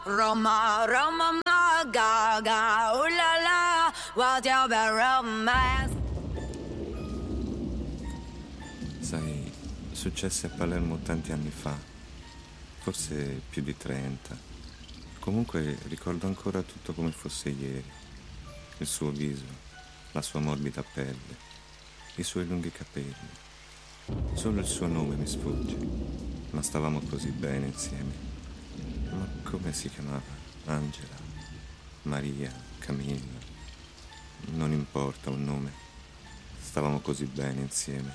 Roma, Roma, ma, gaga, ooh la la, what's your bad romance? Sai, successe a Palermo tanti anni fa, forse più di 30. Comunque ricordo ancora tutto come fosse ieri. Il suo viso, la sua morbida pelle, i suoi lunghi capelli. Solo il suo nome mi sfugge, ma stavamo così bene insieme. Ma come si chiamava? Angela, Maria, Camilla. Non importa un nome. Stavamo così bene insieme.